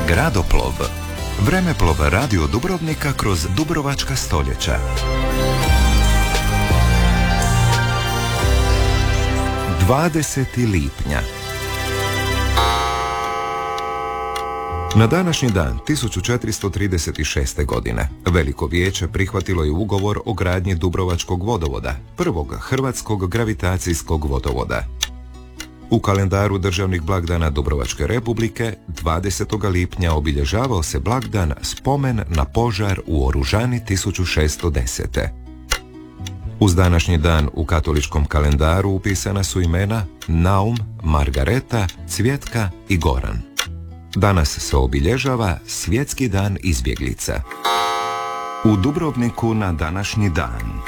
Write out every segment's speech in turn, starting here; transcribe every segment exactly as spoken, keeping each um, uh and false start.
Gradoplov. Vremeplov radio Dubrovnika kroz dubrovačka stoljeća. dvadesetog lipnja. Na današnji dan tisuću četiristo trideset šeste. godine Veliko vijeće prihvatilo je ugovor o gradnji Dubrovačkog vodovoda, prvog hrvatskog gravitacijskog vodovoda. U kalendaru državnih blagdana Dubrovačke republike dvadesetog lipnja obilježavao se blagdan Spomen na požar u Oružani tisuću šesto desete. Uz današnji dan u katoličkom kalendaru upisana su imena Naum, Margareta, Cvjetka i Goran. Danas se obilježava Svjetski dan izbjeglica. U Dubrovniku na današnji dan.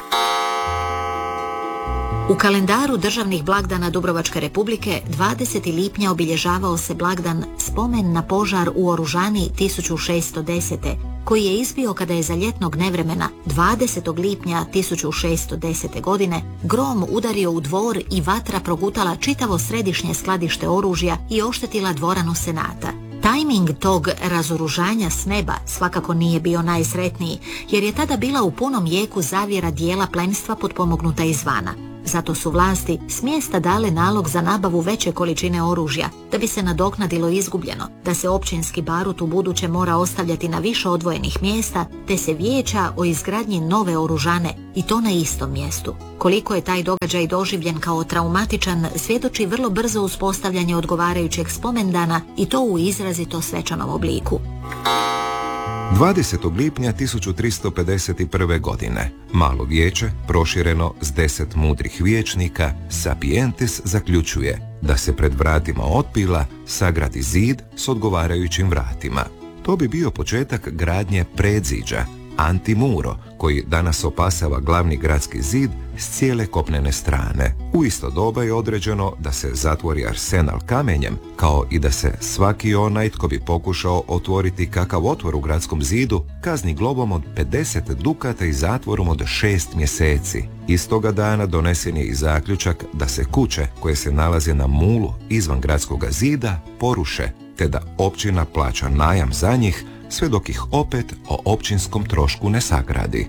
U kalendaru državnih blagdana Dubrovačke republike dvadesetog lipnja obilježavao se blagdan Spomen na požar u Oružani tisuću šesto desete. koji je izbio kada je za ljetnog nevremena dvadesetog lipnja tisuću šesto desete. godine grom udario u dvor i vatra progutala čitavo središnje skladište oružja i oštetila dvoranu Senata. Tajming tog razoružanja s neba svakako nije bio najsretniji, jer je tada bila u punom jeku zavjera dijela plemstva potpomognuta izvana. Zato su vlasti s mjesta dale nalog za nabavu veće količine oružja, da bi se nadoknadilo izgubljeno, da se općinski barut u buduće mora ostavljati na više odvojenih mjesta, te se vijeća o izgradnji nove oružane i to na istom mjestu. Koliko je taj događaj doživljen kao traumatičan, svjedoči vrlo brzo uspostavljanje odgovarajućeg spomendana i to u izrazito svečanom obliku. dvadesetog lipnja tisuću tristo pedeset prve. godine Malo vijeće, prošireno s deset mudrih vijećnika, Sapientis zaključuje da se pred vratima otpila sagradi zid s odgovarajućim vratima. To bi bio početak gradnje predziđa, Antimuro, koji danas opasava glavni gradski zid s cijele kopnene strane. U isto doba je određeno da se zatvori arsenal kamenjem, kao i da se svaki onaj tko bi pokušao otvoriti kakav otvor u gradskom zidu kazni globom od pedeset dukata i zatvorom od šest mjeseci. Istoga dana donesen je i zaključak da se kuće koje se nalaze na mulu izvan gradskog zida poruše, te da općina plaća najam za njih sve dok ih opet o općinskom trošku ne sagradi.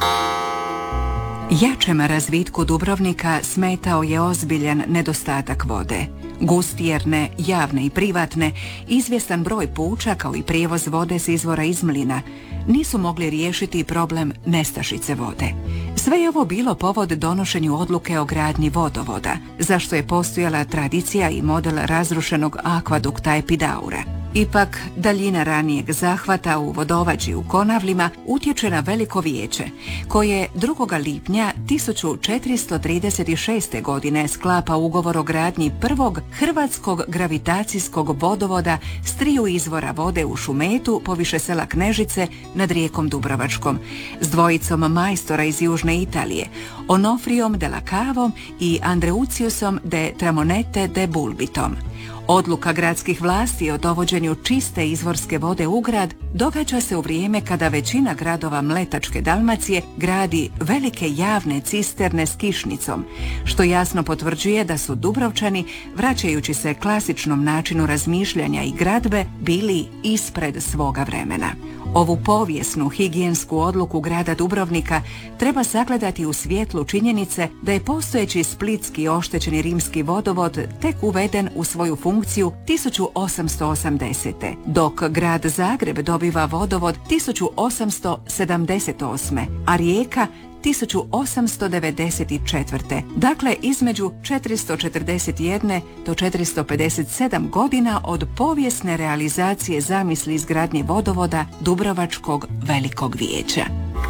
Jačem razvitku Dubrovnika smetao je ozbiljan nedostatak vode. Gustijerne, javne i privatne, izvjestan broj puča kao i prijevoz vode s izvora iz mlina nisu mogli riješiti problem nestašice vode. Sve je ovo bilo povod donošenju odluke o gradnji vodovoda, zašto je postojala tradicija i model razrušenog akvadukta Epidaura. Ipak, daljina ranijeg zahvata u vodovađi u Konavlima utječe na Veliko vijeće, koje drugog lipnja tisuću četiristo trideset šeste. godine sklapa ugovor o gradnji prvog hrvatskog gravitacijskog vodovoda s triju izvora vode u Šumetu poviše sela Knežice nad rijekom Dubrovačkom, s dvojicom majstora iz Južne Italije, Onofrijom de la Cavom i Andreuciusom de Tramonete de Bulbitom. Odluka gradskih vlasti o dovođenju čiste izvorske vode u grad događa se u vrijeme kada većina gradova Mletačke Dalmacije gradi velike javne cisterne s kišnicom, što jasno potvrđuje da su Dubrovčani, vraćajući se klasičnom načinu razmišljanja i gradbe, bili ispred svoga vremena. Ovu povijesnu higijensku odluku grada Dubrovnika treba sagledati u svjetlu činjenice da je postojeći splitski oštećeni rimski vodovod tek uveden u svoju funkciju tisuću osamsto osamdesete. dok grad Zagreb dobiva vodovod tisuću osamsto sedamdeset osme. a Rijeka tisuću osamsto devedeset četvrte. Dakle, između četiristo četrdeset jedan do četiristo pedeset sedam godina od povijesne realizacije zamisli izgradnje vodovoda Dubrovačkog Velikog vijeća.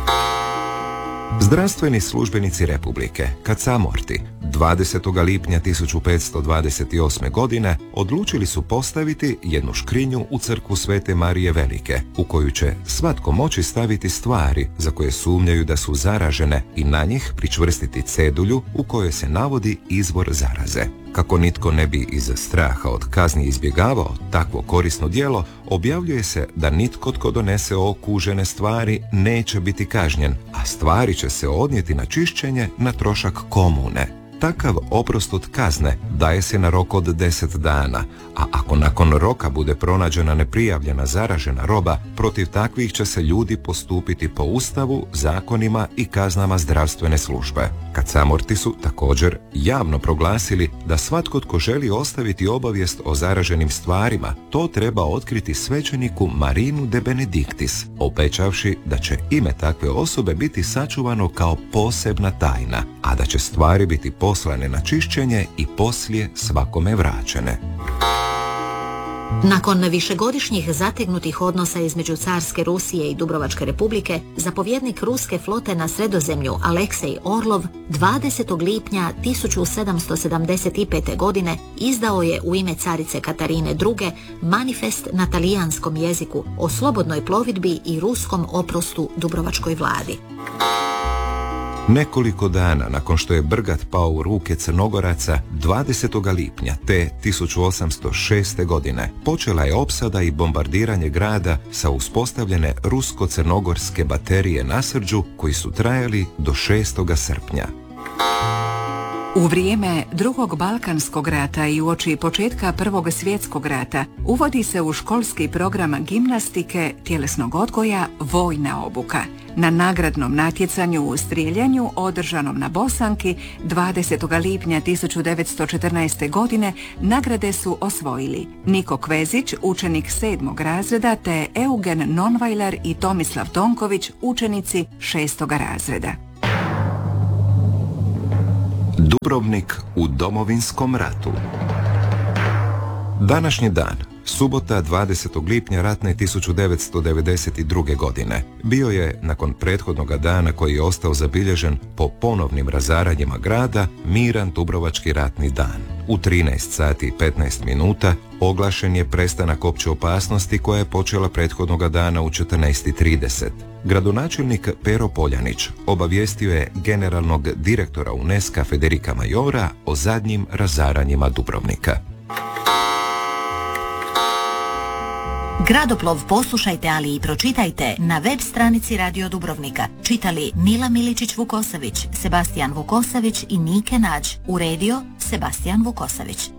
Zdravstveni službenici Republike, Kacamorti, dvadesetog lipnja tisuću petsto dvadeset osme. godine odlučili su postaviti jednu škrinju u crkvu Svete Marije Velike, u koju će svatko moći staviti stvari za koje sumnjaju da su zaražene i na njih pričvrstiti cedulju u kojoj se navodi izvor zaraze. Kako nitko ne bi iz straha od kazni izbjegavao takvo korisno djelo, objavljuje se da nitko tko donese okužene stvari neće biti kažnjen, a stvari će se odnijeti na čišćenje na trošak komune. Takav oprost od kazne daje se na rok od deset dana, a ako nakon roka bude pronađena neprijavljena zaražena roba, protiv takvih će se ljudi postupiti po Ustavu, zakonima i kaznama zdravstvene službe. Kacamorti su također javno proglasili da svatko tko želi ostaviti obavijest o zaraženim stvarima, to treba otkriti svećeniku Marinu de Benedictis, obećavši da će ime takve osobe biti sačuvano kao posebna tajna, a da će stvari biti poslane na čišćenje i poslije svakome vraćene. Nakon višegodišnjih zategnutih odnosa između Carske Rusije i Dubrovačke Republike, zapovjednik ruske flote na Sredozemlju Aleksej Orlov dvadesetog lipnja tisuću sedamsto sedamdeset pete. godine izdao je u ime carice Katarine druge. manifest na talijanskom jeziku o slobodnoj plovidbi i ruskom oprostu Dubrovačkoj vladi. Nekoliko dana nakon što je Brgat pao u ruke Crnogoraca, dvadesetog lipnja te tisuću osamsto šeste. godine počela je opsada i bombardiranje grada sa uspostavljene rusko-crnogorske baterije na Srđu koji su trajali do šestog srpnja. U vrijeme drugog Balkanskog rata i uoči početka Prvog svjetskog rata uvodi se u školski program gimnastike, tjelesnog odgoja, vojna obuka. Na nagradnom natjecanju u strijeljanju održanom na Bosanki dvadesetog lipnja tisuću devetsto četrnaeste. godine nagrade su osvojili Niko Kvezić, učenik sedmog razreda, te Eugen Nonvajler i Tomislav Tonković, učenici šestog razreda. Dubrovnik u Domovinskom ratu. Današnji dan, subota dvadesetog lipnja ratne tisuću devetsto devedeset druge. godine, bio je, nakon prethodnog dana koji je ostao zabilježen po ponovnim razaranjima grada, miran Dubrovački ratni dan. U trinaest sati i petnaest minuta oglašen je prestanak opće opasnosti koja je počela prethodnog dana u četrnaest trideset. Gradonačelnik Pero Poljanić obavijestio je generalnog direktora UNESCO Federika Majora o zadnjim razaranjima Dubrovnika. Gradoplov poslušajte, ali i pročitajte na web stranici Radio Dubrovnika. Čitali Nila Miličić-Vukosavić, Sebastijan Vukosavić i Nike Nađ. Uredio Sebastijan Vukosavić.